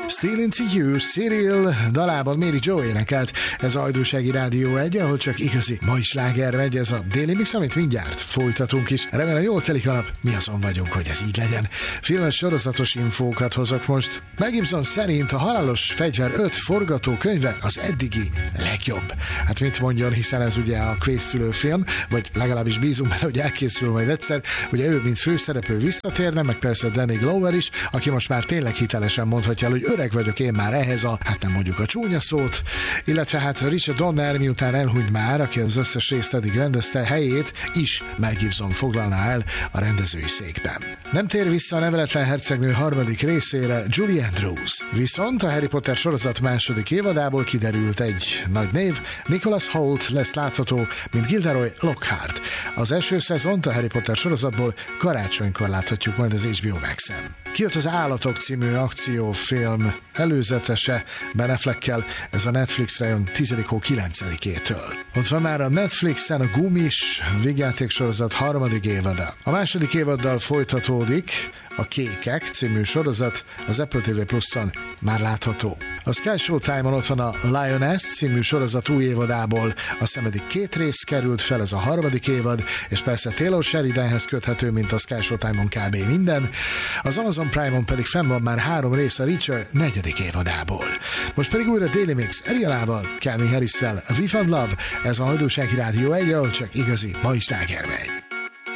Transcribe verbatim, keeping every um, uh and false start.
Still Into You, Cyril dalában Mary Jo énekelt. Ez a Hajdúsági Rádió egy, ahol csak igazi mai sláger megy, ez a Daily Mix, amit mindjárt folytatunk is. Remélem jól telik a nap, mi azon vagyunk, hogy ez így legyen. Filmes sorozatos infókat hozok most. Mel Gibson szerint a Halálos Fegyver öt forgatókönyve az eddigi legjobb. Hát mit mondjon, hiszen ez ugye a készülő film, vagy legalábbis bízunk bele, hogy elkészül majd egyszer. Ugye ő, mint főszereplő visszatérne, meg persze Danny Glover is, aki most már tényleg hitelesen mondhatja el, hogy öreg vagyok én már ehhez a, hát nem mondjuk a csúnya szót, illetve hát Richard Donner miután elhunyt már, aki az összes részt eddig rendezte, helyét is Mel Gibson foglalná el a rendezői székben. Nem tér vissza a Neveletlen hercegnő harmadik részére Julie Andrews. Viszont a Harry Potter sorozat második évadából kiderült egy nagy név, Nicholas Hoult lesz látható, mint Gilderoy Lockhart. Az első szezont a Harry Potter sorozatból karácsonykor láthatjuk majd az há bé o Maxen. Kijött az Állatok című akciófilm előzetese Ben Affleckkel, ez a Netflixre jön tizedik hó kilencedikétől. Ott van már a Netflixen a Gumis vígjátéksorozat harmadik évada. A második évaddal folytatódik a Kékek című sorozat, az Apple té vé Pluszon már látható. A Sky Showtime-on ott van a Lioness című sorozat új évadából, aztán eddig két rész került fel, ez a harmadik évad, és persze Taylor Sheridanhez köthető, mint a Sky Showtime-on kb. Minden. Az Amazon Prime-on pedig fenn van már három rész a Reacher negyedik évadából. Most pedig újra Daily Mix Arielával, Calvin Harris-szel, We Found Love, ez a Hajdúsági Rádió egy, ahol csak igazi mai sláger megy.